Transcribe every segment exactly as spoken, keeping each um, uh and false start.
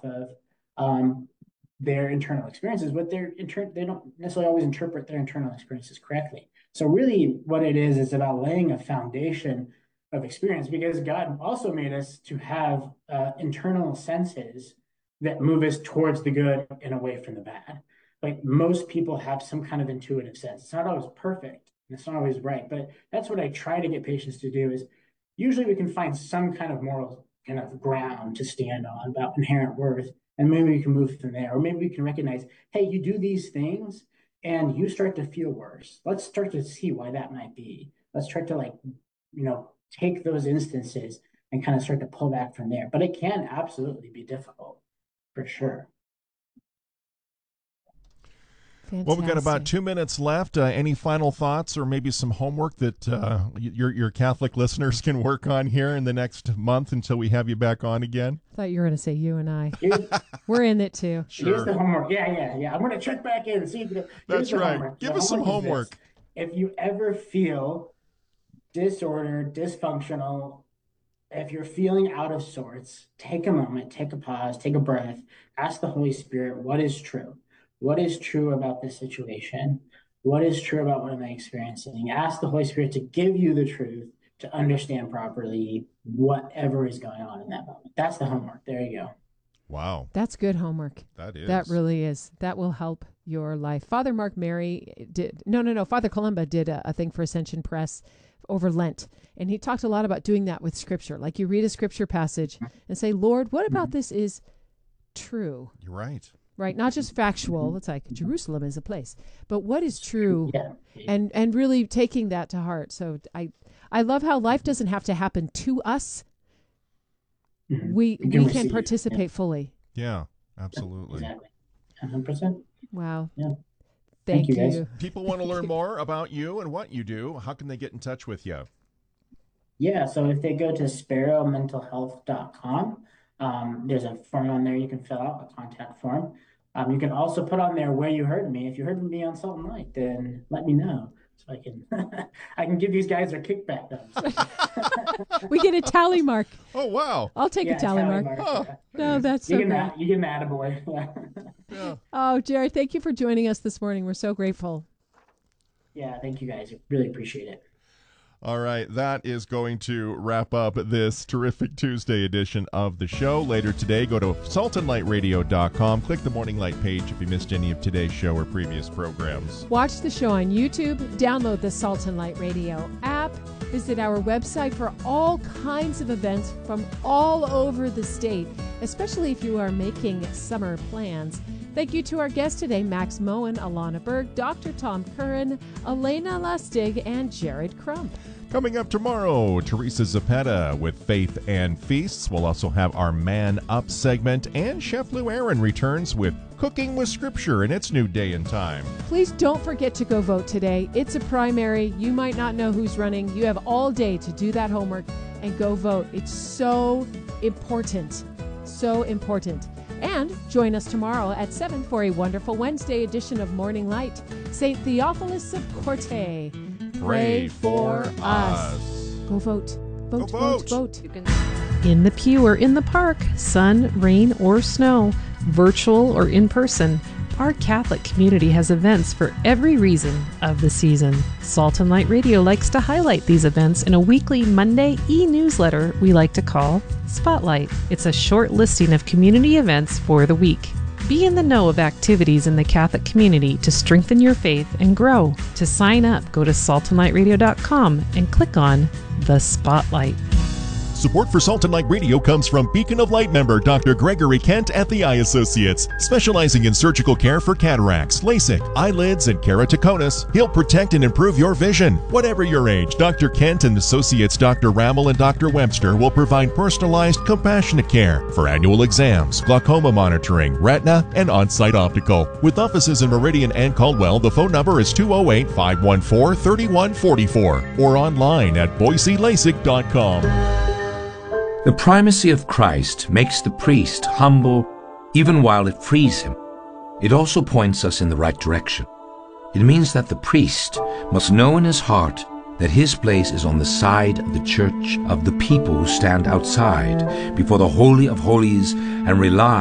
of um, their internal experiences, but they're inter- they don't necessarily always interpret their internal experiences correctly. So really what it is is about laying a foundation of experience, because God also made us to have uh, internal senses that move us towards the good and away from the bad. Like most people have some kind of intuitive sense. It's not always perfect and it's not always right, but that's what I try to get patients to do is usually we can find some kind of moral kind of ground to stand on about inherent worth. And maybe we can move from there. Or maybe we can recognize, hey, you do these things and you start to feel worse. Let's start to see why that might be. Let's try to like, you know, take those instances and kind of start to pull back from there. But it can absolutely be difficult, for sure. Fantastic. Well, we've got about two minutes left. Uh, any final thoughts or maybe some homework that uh, your your Catholic listeners can work on here in the next month until we have you back on again? I thought you were going to say you and I. We're in it too. Sure. Here's the homework. Yeah, yeah, yeah. I'm going to check back in and see if you That's right. Homework. Give the us homework some homework. If you ever feel disordered, dysfunctional, if you're feeling out of sorts, take a moment, take a pause, take a breath, ask the Holy Spirit, what is true? What is true about this situation? What is true about what am I experiencing? Ask the Holy Spirit to give you the truth to understand properly whatever is going on in that moment. That's the homework. There you go. Wow. That's good homework. That is. That really is. That will help your life. Father Mark Mary did, no, no, no. Father Columba did a, a thing for Ascension Press over Lent. And he talked a lot about doing that with scripture. Like you read a scripture passage and say, Lord, what about mm-hmm. this is true? You're right. Right, not just factual. It's like Jerusalem is a place, but what is true, and and really taking that to heart. So I I love how life doesn't have to happen to us. Mm-hmm. We we can participate yeah. fully. Yeah, absolutely. Exactly, one hundred percent. Wow. Yeah. Thank, Thank you. you. Guys. People want to learn more about you and what you do. How can they get in touch with you? Yeah, so if they go to sparrow mental health dot com. Um, there's a form on there you can fill out, a contact form. Um, you can also put on there where you heard me. If you heard me on Salt and Light, then let me know so I can I can give these guys their kickback. We get a tally mark. Oh wow! I'll take yeah, a tally, tally mark. mark. Oh. No, that's so you great. That, you get an attaboy. Yeah. Oh, Jared, thank you for joining us this morning. We're so grateful. Yeah, thank you guys. Really appreciate it. All right, that is going to wrap up this terrific Tuesday edition of the show. Later today, go to salt and light radio dot com. Click the Morning Light page if you missed any of today's show or previous programs. Watch the show on YouTube. Download the Salt and Light Radio app. Visit our website for all kinds of events from all over the state, especially if you are making summer plans. Thank you to our guests today, Max Moen, Alana Berg, Doctor Tom Curran, Elena Lustig, and Jared Crump. Coming up tomorrow, Teresa Zapeta with Faith and Feasts. We'll also have our Man Up segment, and Chef Lou Aaron returns with Cooking with Scripture in its new day and time. Please don't forget to go vote today. It's a primary. You might not know who's running. You have all day to do that homework and go vote. It's so important. So important. And join us tomorrow at seven for a wonderful Wednesday edition of Morning Light. Saint Theophilus of Corte. Pray for us. Go vote. Vote, Go vote, vote. vote. In the pew or in the park, sun, rain, or snow, virtual or in person, our Catholic community has events for every reason of the season. Salt and Light Radio likes to highlight these events in a weekly Monday e-newsletter we like to call Spotlight. It's a short listing of community events for the week. Be in the know of activities in the Catholic community to strengthen your faith and grow. To sign up, go to salt and light radio dot com and click on the Spotlight. Support for Salt and Light Radio comes from Beacon of Light member Doctor Gregory Kent at the Eye Associates. Specializing in surgical care for cataracts, LASIK, eyelids, and keratoconus, he'll protect and improve your vision. Whatever your age, Doctor Kent and Associates Doctor Rammel and Doctor Webster will provide personalized, compassionate care for annual exams, glaucoma monitoring, retina, and on-site optical. With offices in Meridian and Caldwell, the phone number is two oh eight, five one four, three one four four or online at boise lasik dot com. The primacy of Christ makes the priest humble even while it frees him. It also points us in the right direction. It means that the priest must know in his heart that his place is on the side of the church of the people who stand outside before the Holy of Holies and rely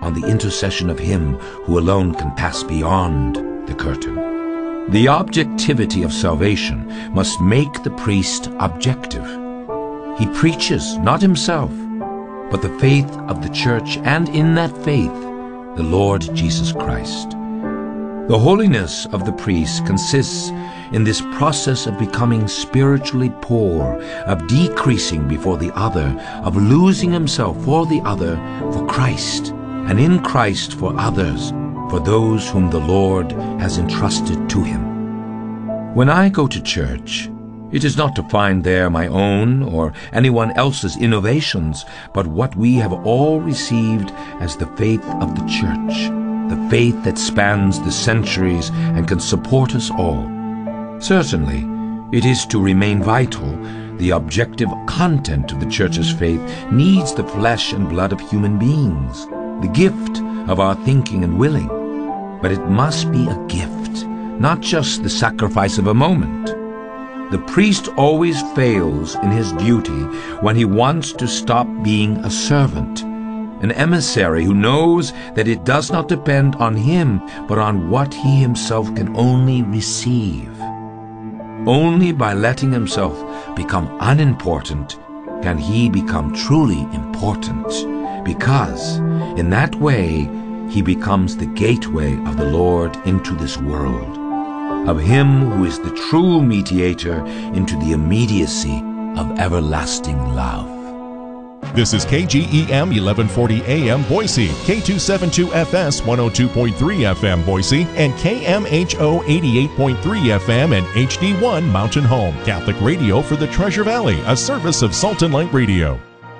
on the intercession of Him who alone can pass beyond the curtain. The objectivity of salvation must make the priest objective. He preaches not himself, but the faith of the church, and in that faith, the Lord Jesus Christ. The holiness of the priest consists in this process of becoming spiritually poor, of decreasing before the other, of losing himself for the other, for Christ, and in Christ for others, for those whom the Lord has entrusted to him. When I go to church, it is not to find there my own or anyone else's innovations, but what we have all received as the faith of the church, the faith that spans the centuries and can support us all. Certainly, it is to remain vital. The objective content of the church's faith needs the flesh and blood of human beings, the gift of our thinking and willing. But it must be a gift, not just the sacrifice of a moment. The priest always fails in his duty when he wants to stop being a servant, an emissary who knows that it does not depend on him, but on what he himself can only receive. Only by letting himself become unimportant can he become truly important, because in that way he becomes the gateway of the Lord into this world, of him who is the true mediator into the immediacy of everlasting love. This is K G E M eleven forty A M Boise, K two seventy-two F S one oh two point three F M Boise, and K M H O eighty-eight point three F M and H D one Mountain Home. Catholic radio for the Treasure Valley, a service of Salt and Light Radio.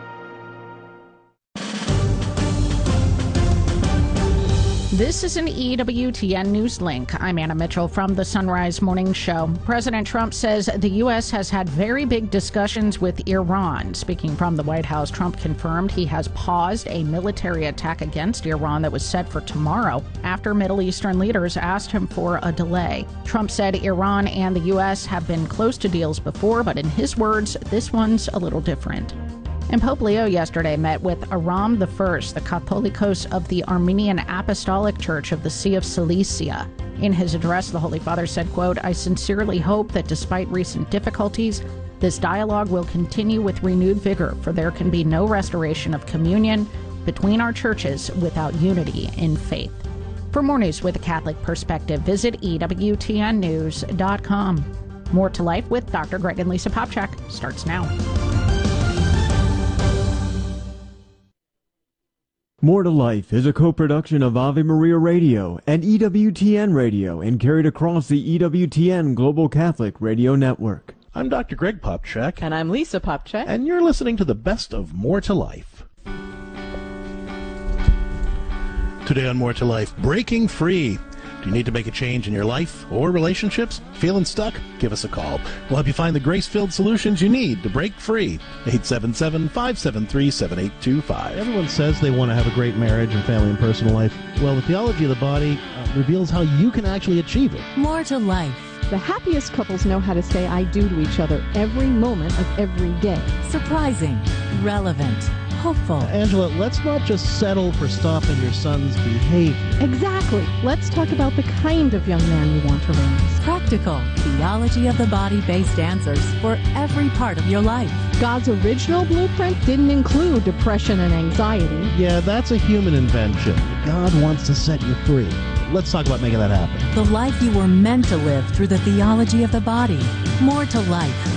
This is an E W T N News Link. I'm Anna Mitchell from the Sunrise Morning Show. President Trump says the U S has had very big discussions with Iran. Speaking from the White House, Trump confirmed he has paused a military attack against Iran that was set for tomorrow after Middle Eastern leaders asked him for a delay. Trump said Iran and the U S have been close to deals before, but in his words, this one's a little different. And Pope Leo yesterday met with Aram the First, the Catholicos of the Armenian Apostolic Church of the Sea of Cilicia. In his address, the Holy Father said, quote, "I sincerely hope that despite recent difficulties, this dialogue will continue with renewed vigor, for there can be no restoration of communion between our churches without unity in faith." For more news with a Catholic perspective, visit E W T N news dot com. More to Life with Doctor Greg and Lisa Popchak starts now. More to Life is a co-production of Ave Maria Radio and E W T N Radio and carried across the E W T N Global Catholic Radio Network. I'm Doctor Greg Popchak. And I'm Lisa Popchak. And you're listening to the best of More to Life. Today on More to Life, breaking free. Do you need to make a change in your life or relationships? Feeling stuck? Give us a call. We'll help you find the grace-filled solutions you need to break free. eight seven seven, five seven three, seven eight two five. Everyone says they want to have a great marriage and family and personal life. Well, the theology of the body uh, reveals how you can actually achieve it. More to Life. The happiest couples know how to say I do to each other every moment of every day. Surprising, relevant, hopeful. Angela, let's not just settle for stopping your son's behavior. Exactly. Let's talk about the kind of young man you want to raise. Practical, theology of the body-based answers for every part of your life. God's original blueprint didn't include depression and anxiety. Yeah, that's a human invention. God wants to set you free. Let's talk about making that happen. The life you were meant to live through the theology of the body. More to Life.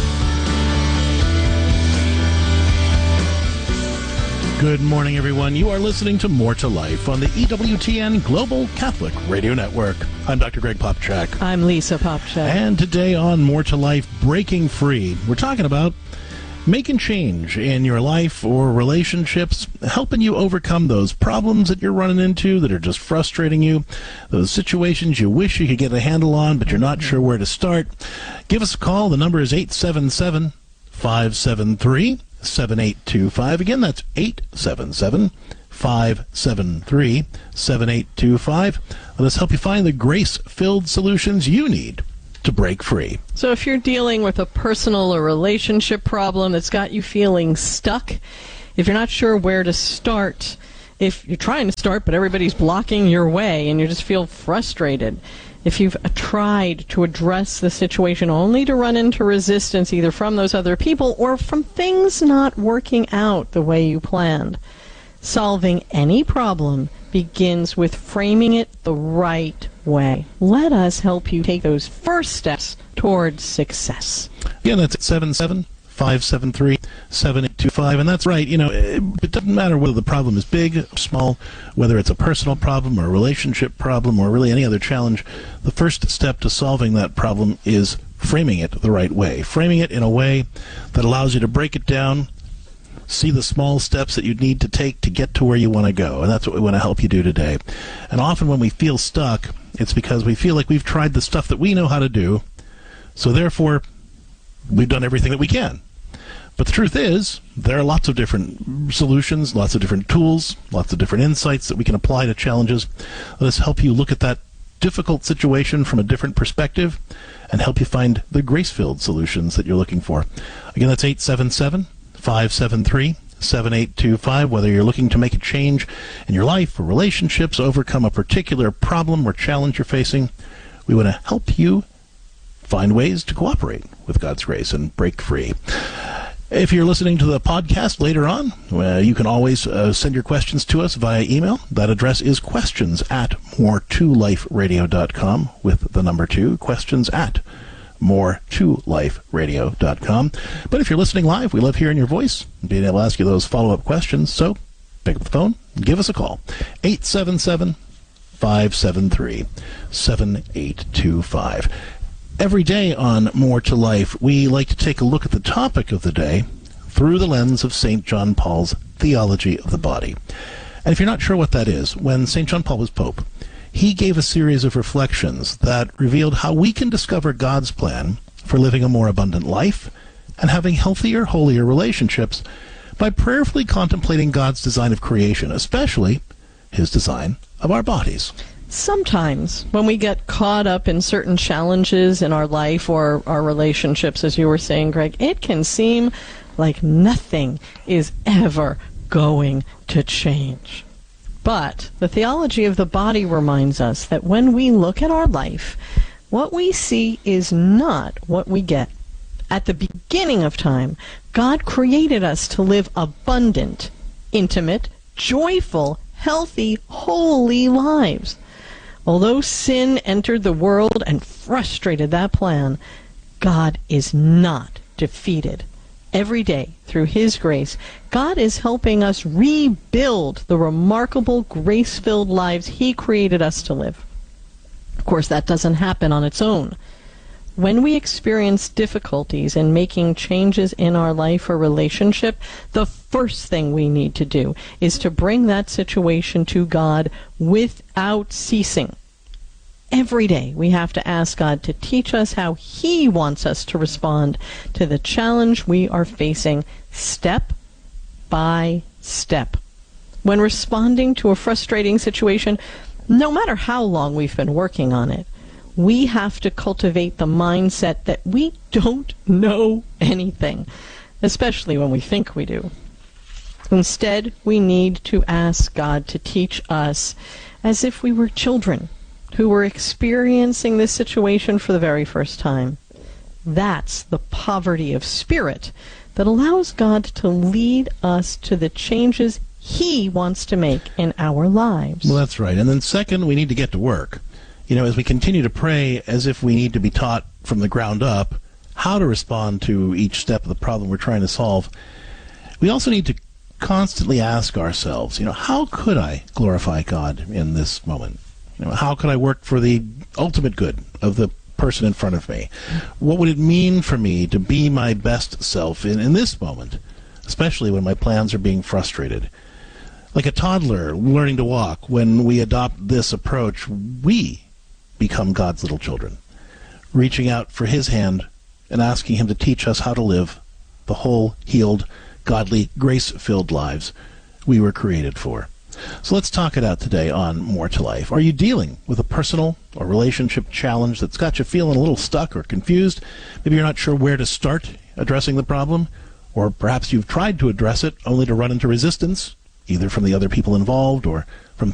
Good morning, everyone. You are listening to More to Life on the E W T N Global Catholic Radio Network. I'm Doctor Greg Popchak. I'm Lisa Popchak. And today on More to Life, Breaking Free, we're talking about making change in your life or relationships, helping you overcome those problems that you're running into that are just frustrating you, those situations you wish you could get a handle on, but you're not sure where to start. Give us a call. The number is eight seven seven, five seven three, seven eight two five. Again, that's eight seven seven, five seven three, seven eight two five. Let us help you find the grace-filled solutions you need to break free. So if you're dealing with a personal or relationship problem that's got you feeling stuck, if you're not sure where to start, if you're trying to start but everybody's blocking your way and you just feel frustrated, if you've tried to address the situation only to run into resistance either from those other people or from things not working out the way you planned, solving any problem begins with framing it the right way. Let us help you take those first steps towards success. Again, that's seven seven five seven three seven eight two five, and that's right. You know, it, it doesn't matter whether the problem is big or small, whether it's a personal problem or a relationship problem or really any other challenge. The first step to solving that problem is framing it the right way, framing it in a way that allows you to break it down, see the small steps that you need to take to get to where you want to go, and that's what we want to help you do today. And often when we feel stuck, it's because we feel like we've tried the stuff that we know how to do, so therefore we've done everything that we can. But the truth is, there are lots of different solutions, lots of different tools, lots of different insights that we can apply to challenges. Let us help you look at that difficult situation from a different perspective and help you find the grace-filled solutions that you're looking for. Again, that's eight seven seven five seven three seven eight two five. Whether you're looking to make a change in your life or relationships, overcome a particular problem or challenge you're facing, we want to help you find ways to cooperate with God's grace and break free. If you're listening to the podcast later on, uh, you can always uh, send your questions to us via email. That address is questions at more to life radio dot com with the number two, questions at more to life radio dot com. But if you're listening live, we love hearing your voice and being able to ask you those follow-up questions. So pick up the phone and give us a call. eight seven seven five seven three seven eight two five. Every day on More to Life, we like to take a look at the topic of the day through the lens of Saint John Paul's theology of the body. And if you're not sure what that is, when Saint John Paul was Pope, he gave a series of reflections that revealed how we can discover God's plan for living a more abundant life and having healthier, holier relationships by prayerfully contemplating God's design of creation, especially his design of our bodies. Sometimes when we get caught up in certain challenges in our life or our relationships, as you were saying, Greg, it can seem like nothing is ever going to change. But the theology of the body reminds us that when we look at our life, what we see is not what we get. At the beginning of time, God created us to live abundant, intimate, joyful, healthy, holy lives. Although sin entered the world and frustrated that plan, God is not defeated. Every day, through His grace, God is helping us rebuild the remarkable, grace-filled lives He created us to live. Of course, that doesn't happen on its own. When we experience difficulties in making changes in our life or relationship, the first thing we need to do is to bring that situation to God without ceasing. Every day we have to ask God to teach us how He wants us to respond to the challenge we are facing step by step. When responding to a frustrating situation, no matter how long we've been working on it, we have to cultivate the mindset that we don't know anything, especially when we think we do. Instead, we need to ask God to teach us as if we were children who were experiencing this situation for the very first time. That's the poverty of spirit that allows God to lead us to the changes He wants to make in our lives. Well, that's right. And then second, we need to get to work. You know, as we continue to pray as if we need to be taught from the ground up how to respond to each step of the problem we're trying to solve, we also need to constantly ask ourselves, you know, how could I glorify God in this moment? You know, how could I work for the ultimate good of the person in front of me? What would it mean for me to be my best self in, in this moment, especially when my plans are being frustrated? Like a toddler learning to walk, when we adopt this approach, we become God's little children, reaching out for His hand and asking Him to teach us how to live the whole, healed, godly, grace-filled lives we were created for. So let's talk it out today on More to Life. Are you dealing with a personal or relationship challenge that's got you feeling a little stuck or confused? Maybe you're not sure where to start addressing the problem, or perhaps you've tried to address it only to run into resistance either from the other people involved or